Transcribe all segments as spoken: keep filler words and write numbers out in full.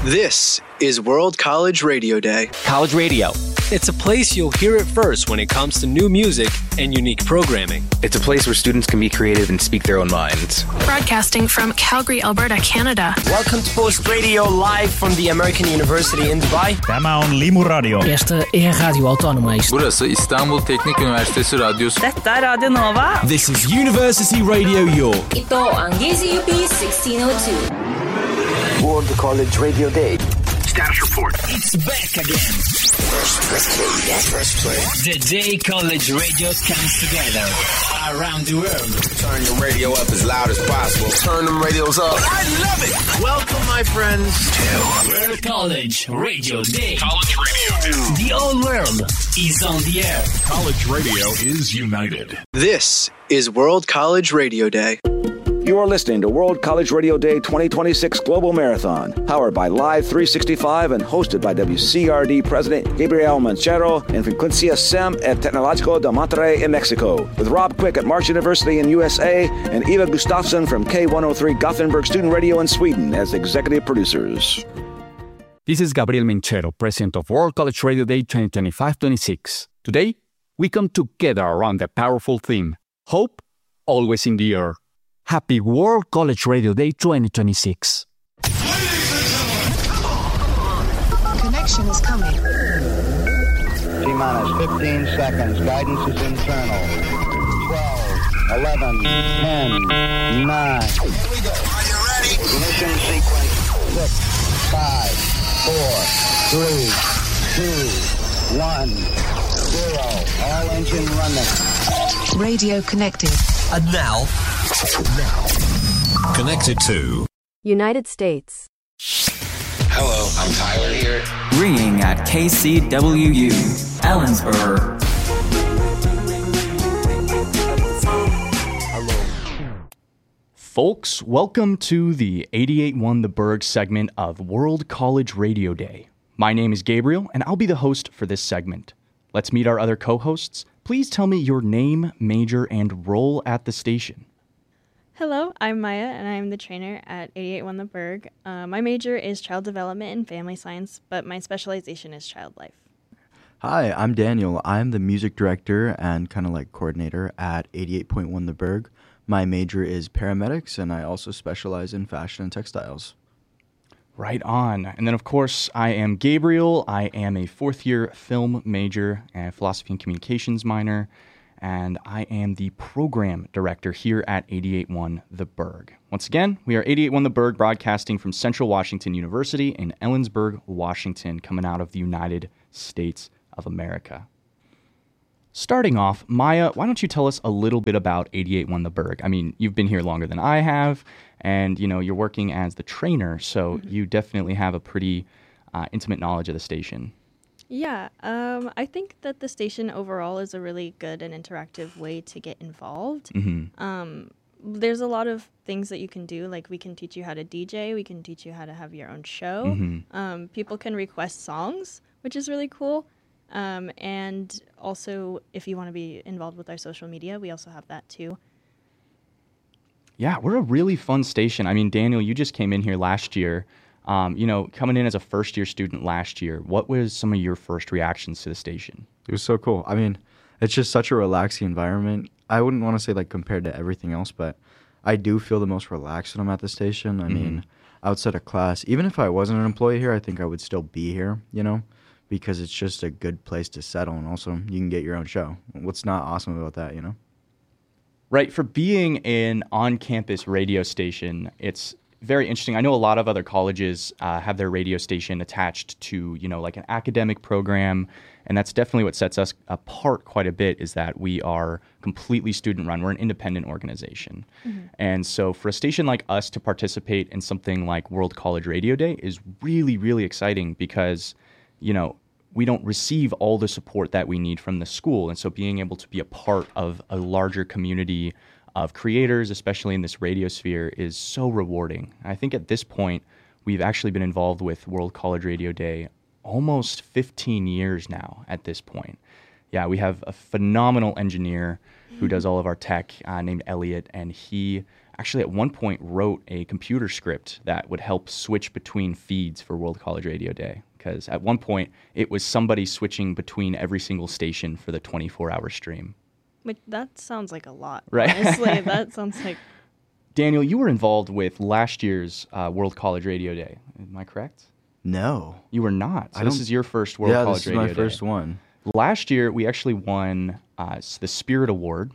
This is World College Radio Day. College Radio. It's a place you'll hear it first when it comes to new music and unique programming. It's a place where students can be creative and speak their own minds. Broadcasting from Calgary, Alberta, Canada. Welcome to Post Radio live from the American University in Dubai. Tämä on Limu Radio. Este é a Rádio Autónoma. Burası İstanbul Teknik Üniversitesi Radyosu. Detta är Radio Nova. This is University Radio York. Ito ang G Z U P sixteen oh two. World College Radio Day. Status report. It's back again. Press, press play. Press play. The day college radio comes together around the world. Turn your radio up as loud as possible. Turn them radios up. I love it. Welcome, my friends, to World College Radio Day. College Radio Day. The whole world is on the air. College radio is united. This is World College Radio Day. You are listening to World College Radio Day twenty twenty-six Global Marathon, powered by Live three sixty-five and hosted by W C R D President Gabriel Manchero and Frecuencia SEM at Tecnológico de Monterrey in Mexico, with Rob Quick at March University in U S A and Eva Gustafsson from K one oh three Gothenburg Student Radio in Sweden as executive producers. This is Gabriel Manchero, President of World College Radio Day twenty twenty-five twenty-six. Today, we come together around the powerful theme, Hope, Always in the Air. Happy World College Radio Day twenty twenty-six. Connection is coming. T-minus fifteen seconds. Guidance is internal. twelve, eleven, ten, nine. Here we go. Are you ready? Ignition sequence. six, five, four, three, two, one, zero. All engine running. Radio connected. And now... Now, connected to United States. Hello, I'm Tyler here. Ringing at K C W U, Ellensburg. Hello. Folks, welcome to the eighty-eight point one The Berg segment of World College Radio Day. My name is Gabriel, and I'll be the host for this segment. Let's meet our other co-hosts. Please tell me your name, major, and role at the station. Hello, I'm Maya, and I'm the trainer at eighty-eight point one The Berg. Uh, my major is child development and family science, but my specialization is child life. Hi, I'm Daniel. I'm the music director and kind of like coordinator at eighty-eight point one The Berg. My major is paramedics, and I also specialize in fashion and textiles. Right on. And then, of course, I am Gabriel. I am a fourth-year film major and philosophy and communications minor. And I am the program director here at eighty-eight point one The Berg. Once again, we are eighty-eight point one The Berg, broadcasting from Central Washington University in Ellensburg, Washington, coming out of the United States of America. Starting off, Maya, why don't you tell us a little bit about eighty-eight point one The Berg? I mean, you've been here longer than I have, and, you know, you're working as the trainer, so mm-hmm. you definitely have a pretty uh, intimate knowledge of the station. Yeah, um, I think that the station overall is a really good and interactive way to get involved. Mm-hmm. Um, there's a lot of things that you can do, like we can teach you how to D J, we can teach you how to have your own show. Mm-hmm. Um, people can request songs, which is really cool. Um, and also, if you want to be involved with our social media, we also have that too. Yeah, we're a really fun station. I mean, Daniel, you just came in here last year. Um, you know, coming in as a first-year student last year, what was some of your first reactions to the station? It was so cool. I mean, it's just such a relaxing environment. I wouldn't want to say, like, compared to everything else, but I do feel the most relaxed when I'm at the station. I mm-hmm. mean, outside of class, even if I wasn't an employee here, I think I would still be here, you know, because it's just a good place to settle, and also you can get your own show. What's not awesome about that, you know? Right. For being an on-campus radio station, it's very interesting. I know a lot of other colleges uh, have their radio station attached to, you know, like an academic program, and that's definitely what sets us apart quite a bit, is that we are completely student-run. We're an independent organization. Mm-hmm. And so for a station like us to participate in something like World College Radio Day is really, really exciting because, you know, we don't receive all the support that we need from the school. And so being able to be a part of a larger community of creators, especially in this radio sphere, is so rewarding. I think at this point, we've actually been involved with World College Radio Day almost fifteen years now at this point. Yeah, we have a phenomenal engineer who does all of our tech uh, named Elliot, and he actually at one point wrote a computer script that would help switch between feeds for World College Radio Day. Because at one point, it was somebody switching between every single station for the twenty-four hour stream. Which, that sounds like a lot. Right. Honestly, that sounds like... Daniel, you were involved with last year's uh, World College Radio Day. Am I correct? No. You were not. So I this don't- is your first World yeah, College this is Radio my Day. first one. Last year, we actually won uh, s- the Spirit Award,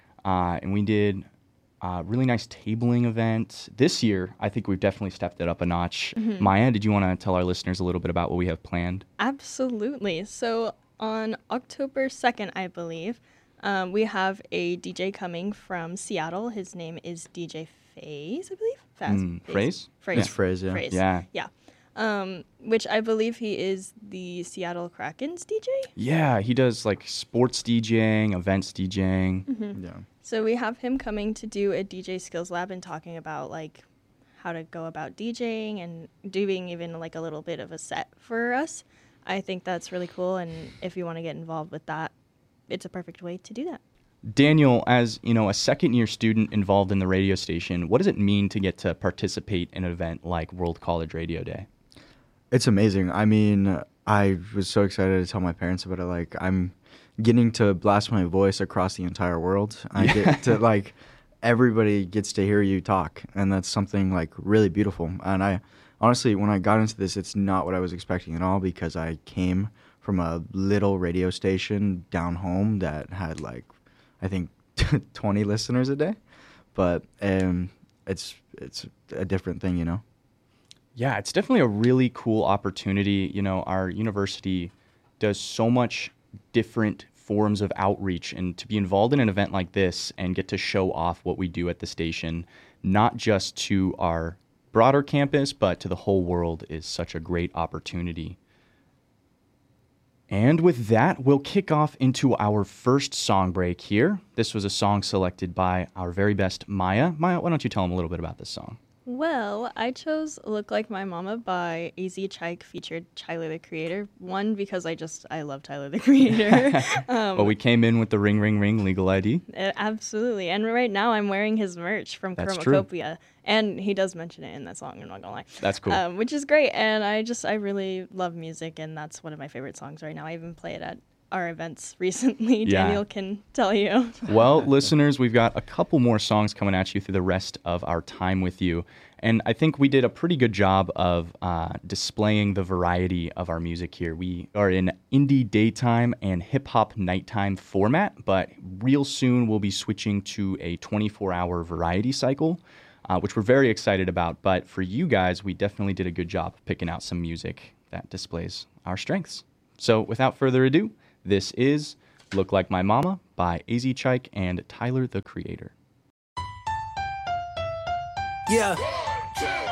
uh, and we did a really nice tabling event. This year, I think we've definitely stepped it up a notch. Mhm. Maya, did you want to tell our listeners a little bit about what we have planned? Absolutely. So on October second, I believe, um, we have a D J coming from Seattle. His name is D J Faze, I believe. Faz, Mm, Phrase? Phrase. It's Phrase, yeah. Phrase. Yeah. Yeah. Um, which I believe he is the Seattle Kraken's D J. Yeah, he does like sports DJing, events DJing. Mhm. Yeah. So we have him coming to do a D J skills lab and talking about like how to go about DJing and doing even like a little bit of a set for us. I think that's really cool, and if you want to get involved with that, it's a perfect way to do that. Daniel, as you know, a second year student involved in the radio station, what does it mean to get to participate in an event like World College Radio Day? It's amazing. I mean, I was so excited to tell my parents about it. Like, I'm getting to blast my voice across the entire world. I Yeah. get to, like, everybody gets to hear you talk, and that's something, like, really beautiful. And I, honestly, when I got into this, it's not what I was expecting at all, because I came from a little radio station down home that had, like, I think twenty listeners a day. But um, it's it's a different thing, you know? Yeah, it's definitely a really cool opportunity. You know, our university does so much different forms of outreach, and to be involved in an event like this and get to show off what we do at the station, not just to our broader campus, but to the whole world, is such a great opportunity. And with that, we'll kick off into our first song break here. This was a song selected by our very best Maya. Maya, why don't you tell them a little bit about this song? Well, I chose Look Like My Mama by A Z Chike featured Tyler, the Creator. One, because I just, I love Tyler, the Creator. um, Well, we came in with the ring, ring, ring legal I D. uh, absolutely. And right now I'm wearing his merch from That's true. Chromacopia. And he does mention it in that song, I'm not gonna lie. That's cool. Um, which is great. And I just, I really love music, and that's one of my favorite songs right now. I even play it at our events recently. Yeah. Daniel can tell you. Well, listeners, we've got a couple more songs coming at you through the rest of our time with you. And I think we did a pretty good job of uh, displaying the variety of our music here. We are in indie daytime and hip-hop nighttime format, but real soon we'll be switching to a twenty-four hour variety cycle, uh, which we're very excited about. But for you guys, we definitely did a good job of picking out some music that displays our strengths. So without further ado, this is Look Like My Mama by A Z Chike and Tyler, the Creator. Yeah.